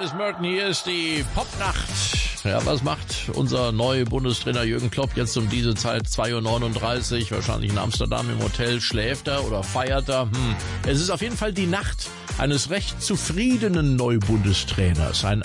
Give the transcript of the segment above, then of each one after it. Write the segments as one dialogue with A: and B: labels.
A: Dennis Merton, hier ist die Popnacht. Ja, was macht unser neuer Bundestrainer Jürgen Klopp jetzt um diese Zeit, 2:39 Uhr, wahrscheinlich in Amsterdam im Hotel, schläft er oder feiert er? Es ist auf jeden Fall die Nacht eines recht zufriedenen Neubundestrainers. Ein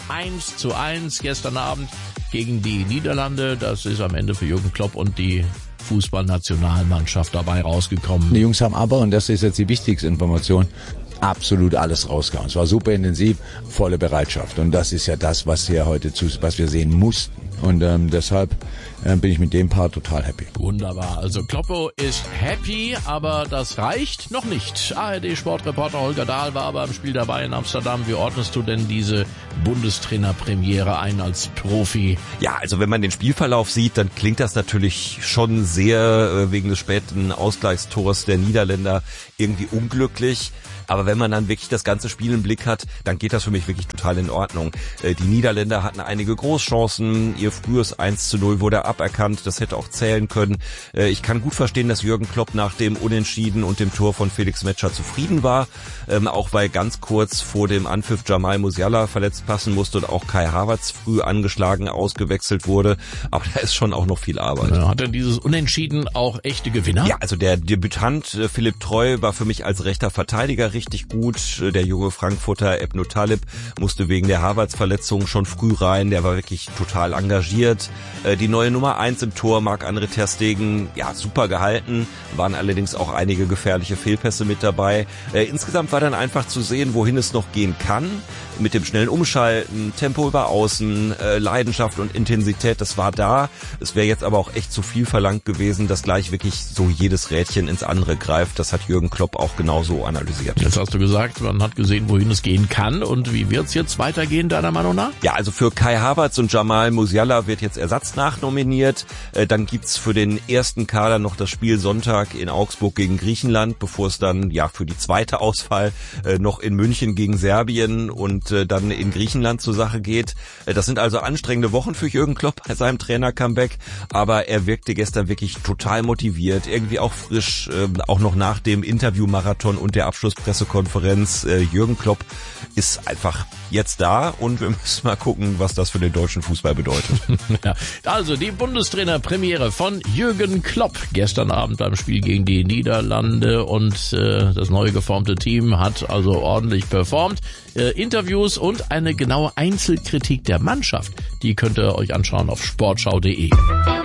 A: 1:1 gestern Abend gegen die Niederlande. Das ist am Ende für Jürgen Klopp und die Fußballnationalmannschaft dabei rausgekommen.
B: Die Jungs haben aber, und das ist jetzt die wichtigste Information, absolut alles rausgehauen. Es war super intensiv, volle Bereitschaft. Und das ist ja das, was wir sehen mussten. Und deshalb bin ich mit dem Part total happy.
A: Wunderbar. Also Kloppo ist happy, aber das reicht noch nicht. ARD-Sportreporter Holger Dahl war aber am Spiel dabei in Amsterdam. Wie ordnest du denn diese Bundestrainer-Premiere ein als Profi?
C: Ja, also wenn man den Spielverlauf sieht, dann klingt das natürlich schon sehr wegen des späten Ausgleichstors der Niederländer irgendwie unglücklich. Aber wenn man dann wirklich das ganze Spiel im Blick hat, dann geht das für mich wirklich total in Ordnung. Die Niederländer hatten einige Großchancen. Ihr frühes 1:0 wurde aberkannt. Das hätte auch zählen können. Ich kann gut verstehen, dass Jürgen Klopp nach dem Unentschieden und dem Tor von Felix Metscher zufrieden war. Auch weil ganz kurz vor dem Anpfiff Jamal Musiala verletzt passen musste und auch Kai Havertz früh angeschlagen ausgewechselt wurde. Aber da ist schon auch noch viel Arbeit.
A: Hat denn dieses Unentschieden auch echte Gewinner?
C: Ja, also der Debütant Philipp Treu war für mich als rechter Verteidiger richtig gut. Der junge Frankfurter Ebnu Talib musste wegen der Havertz-Verletzung schon früh rein. Der war wirklich total engagiert. Die neue Nummer 1 im Tor, Marc-André ter Stegen, ja, super gehalten. Waren allerdings auch einige gefährliche Fehlpässe mit dabei. Insgesamt war dann einfach zu sehen, wohin es noch gehen kann. Mit dem schnellen Umschalten, Tempo über Außen, Leidenschaft und Intensität, das war da. Es wäre jetzt aber auch echt zu viel verlangt gewesen, dass gleich wirklich so jedes Rädchen ins andere greift. Das hat Jürgen Klopp auch genauso analysiert.
A: Jetzt hast du gesagt, man hat gesehen, wohin es gehen kann. Und wie wird's jetzt weitergehen, deiner Meinung nach?
C: Ja, also für Kai Havertz und Jamal Musiala wird jetzt Ersatz nachnominiert. Dann gibt's für den ersten Kader noch das Spiel Sonntag in Augsburg gegen Griechenland, bevor es dann ja für die zweite Auswahl noch in München gegen Serbien und dann in Griechenland zur Sache geht. Das sind also anstrengende Wochen für Jürgen Klopp bei seinem Trainer-Comeback, aber er wirkte gestern wirklich total motiviert, irgendwie auch frisch, auch noch nach dem Interviewmarathon und der Abschlusspressekonferenz. Jürgen Klopp ist einfach jetzt da und wir müssen mal gucken, was das für den deutschen Fußball bedeutet.
A: Ja, also die Bundestrainer-Premiere von Jürgen Klopp gestern Abend beim Spiel gegen die Niederlande und das neu geformte Team hat also ordentlich performt. Interviews und eine genaue Einzelkritik der Mannschaft, die könnt ihr euch anschauen auf sportschau.de.